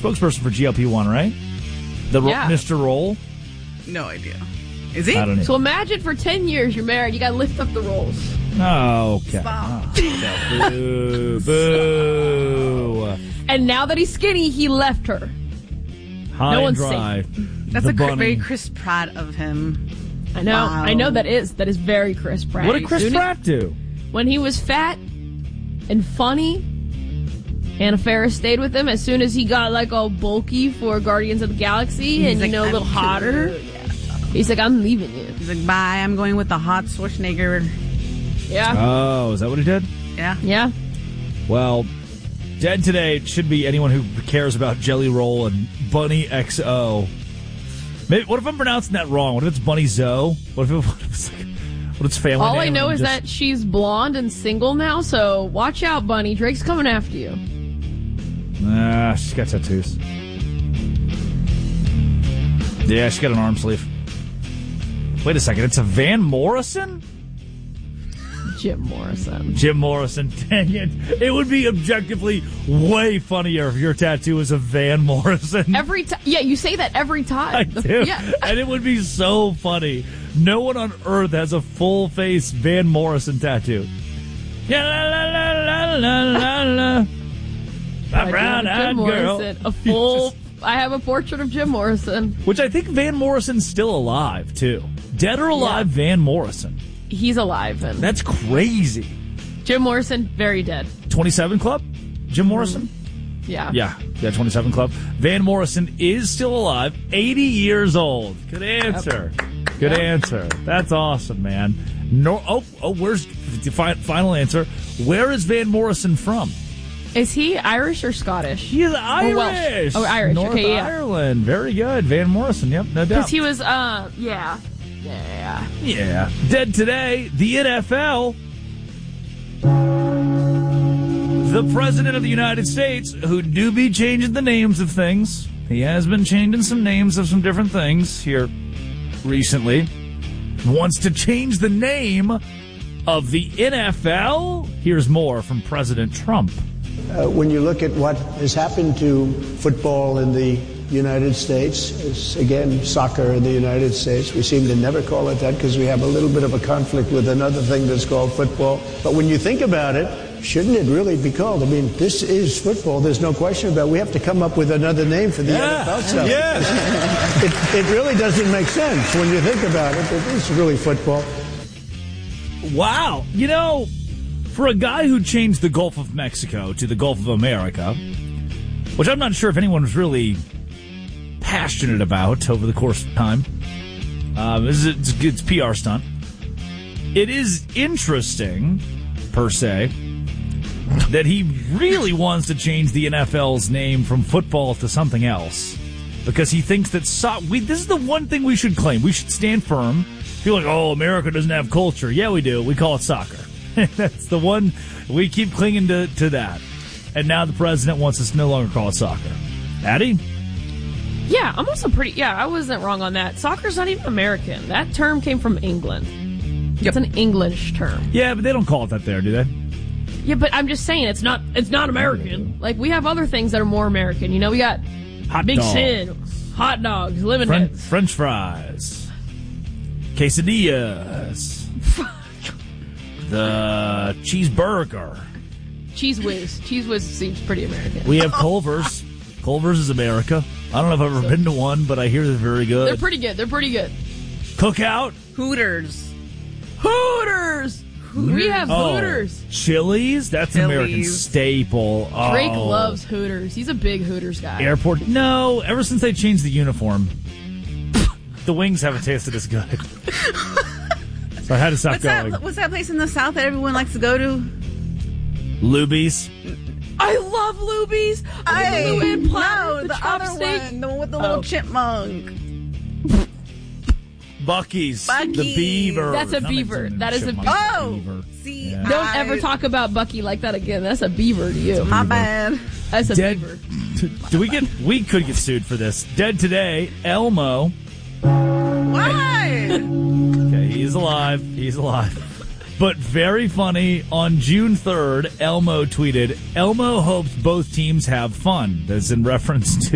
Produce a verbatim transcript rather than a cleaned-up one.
spokesperson for G L P one, right? The yeah. Mister Roll? No idea. Is he? I don't know. So imagine for ten years you're married, you got to lift up the rolls. Oh, okay. Stop. Oh, boo, boo. And now that he's skinny, he left her. High No and one's dry. That's The a cr- bunny. very Chris Pratt of him. I know. Wow. I know that is. That is very Chris Pratt. What did Chris Soon as- Pratt do? When he was fat and funny, Anna Faris stayed with him. As soon as he got like all bulky for Guardians of the Galaxy He's and, like, you know, a "I'm little hotter, cute." Yeah. he's like, I'm leaving you. He's like, bye, I'm going with the hot Schwarzenegger. Yeah. Oh, is that what he did? Yeah. Yeah. Well, dead today should be anyone who cares about Jelly Roll and Bunny X O. Maybe, what if I'm pronouncing that wrong? What if it's Bunny Zoe? What if, it, what if it's like, what if it's family All name I know and is just- that she's blonde and single now, so watch out, Bunny. Drake's coming after you. Nah, she's got tattoos. Yeah, she's got an arm sleeve. Wait a second, it's a Van Morrison? Jim Morrison. Jim Morrison, dang it. It would be objectively way funnier if your tattoo was a Van Morrison. Every time. Yeah, you say that every time. I do. Yeah. And it would be so funny. No one on earth has a full face Van Morrison tattoo. Yeah, la la la la la la la. A brown eyed Jim girl. Morrison. A full. I have a portrait of Jim Morrison. Which I think Van Morrison's still alive, too. Dead or alive, Yeah. Van Morrison. He's alive. And That's crazy. Jim Morrison, very dead. twenty-seven Club? Jim Morrison? Yeah. Yeah, yeah, twenty-seven Club. Van Morrison is still alive, eighty years old. Good answer. Good Yep. answer. That's awesome, man. No, oh, oh, where's the fi- final answer? Where is Van Morrison from? Is he Irish or Scottish? He is Irish. Welsh. Oh, Irish. North Okay, yeah. Ireland. Very good. Van Morrison. Yep, no doubt. Because he was, uh, yeah. Yeah. Yeah. Dead today, the N F L. The President of the United States, who do be changing the names of things. He has been changing some names of some different things here recently. Wants to change the name of the N F L. Here's more from President Trump. Uh, when you look at what has happened to football in the United States, it's, again, soccer in the United States, we seem to never call it that because we have a little bit of a conflict with another thing that's called football. But when you think about it, shouldn't it really be called? I mean, this is football. There's no question about it. We have to come up with another name for the Yeah. N F L stuff. Yeah. It, it really doesn't make sense when you think about it. It is really football. Wow. You know, for a guy who changed the Gulf of Mexico to the Gulf of America, which I'm not sure if anyone was really passionate about over the course of time, um, it's, it's, it's a P R stunt. It is interesting, per se, that he really wants to change the N F L's name from football to something else because he thinks that so- we, this is the one thing we should claim. We should stand firm. Feel like, oh, America doesn't have culture. Yeah, we do. We call it soccer. That's the one we keep clinging to, to that. And now the president wants us to no longer call it soccer. Addie? Yeah, I'm also pretty, yeah, I wasn't wrong on that. Soccer's not even American. That term came from England. It's an English term. Yeah, but they don't call it that there, do they? Yeah, but I'm just saying it's not it's not American. Like, we have other things that are more American. You know, we got Hot Big dog. Sin, hot dogs, lemon Fren- heads. French fries. Quesadillas. The cheeseburger. Cheese Whiz. Cheese Whiz seems pretty American. We have Culver's. Culver's is America. I don't know if I've ever been to one, but I hear they're very good. They're pretty good. They're pretty good. Cookout. Hooters. Hooters! We have Oh, Hooters. Chili's. That's an American Chili's. staple. Oh. Drake loves Hooters. He's a big Hooters guy. Airport. No, ever since they changed the uniform, the wings haven't tasted as good. So I had to stop What's going. that, what's that place in the South that everyone likes to go to? Luby's. I love Luby's. I Hey, love the Luby's platter, no, the, the, other chopstick. one, the one with the little Oh. chipmunk. Buc-ee's. Buc-ee's. The beaver. That's a That beaver. makes sense. That is a Chipmunk. Oh, Beaver. see, Yeah. Don't I- ever talk about Bucky like that again. That's a beaver to you. My bad. That's a Dead. beaver. Do we get? We could get sued for this. Dead today. Elmo. Why? Okay, he's alive. He's alive. But very funny. On June third, Elmo tweeted, "Elmo hopes both teams have fun." That's in reference to